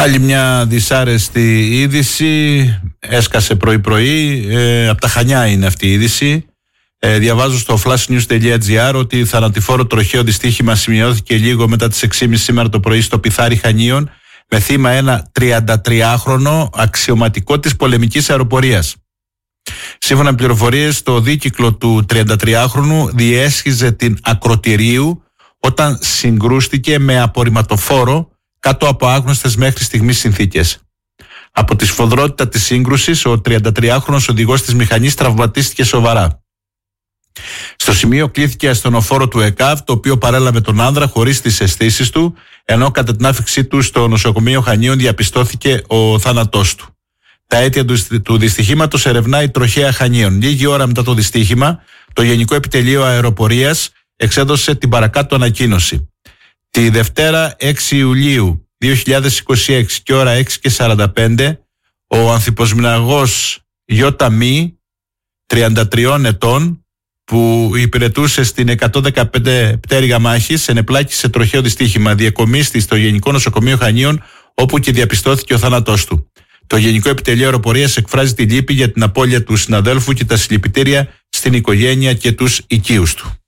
Άλλη μια δυσάρεστη είδηση, έσκασε πρωί-πρωί, από τα Χανιά είναι αυτή η είδηση. Διαβάζω στο flashnews.gr ότι θανατηφόρο τροχαίο δυστύχημα σημειώθηκε λίγο μετά τις 6.30 σήμερα το πρωί στο Πιθάρι Χανίων, με θύμα ένα 33χρονο αξιωματικό της πολεμικής αεροπορίας. Σύμφωνα με πληροφορίες, το δίκυκλο του 33χρονου διέσχιζε την Ακροτηρίου όταν συγκρούστηκε με απορριμματοφόρο κάτω από άγνωστες μέχρι στιγμής συνθήκες. Από τη σφοδρότητα της σύγκρουσης, ο 33χρονος οδηγός της μηχανής τραυματίστηκε σοβαρά. Στο σημείο κλήθηκε ασθενοφόρο του ΕΚΑΒ, το οποίο παρέλαβε τον άνδρα χωρίς τις αισθήσεις του, ενώ κατά την άφηξή του στο νοσοκομείο Χανίων διαπιστώθηκε ο θάνατός του. Τα αίτια του δυστυχήματος ερευνάει η τροχαία Χανίων. Λίγη ώρα μετά το δυστύχημα, το Γενικό Επιτελείο Αεροπορίας εξέδωσε την παρακάτω ανακοίνωση. Τη Δευτέρα 6 Ιουλίου 2026 και ώρα 6:45, ο ανθιποσμηναγός Ι.Μ. 33 ετών, που υπηρετούσε στην 115 πτέρυγα μάχης, ενεπλάκη σε τροχαίο δυστύχημα. Διεκομίστη στο Γενικό Νοσοκομείο Χανίων, όπου και διαπιστώθηκε ο θάνατός του. Το Γενικό Επιτελείο Αεροπορίας εκφράζει τη λύπη για την απώλεια του συναδέλφου και τα συλληπιτήρια στην οικογένεια και τους οικείους του.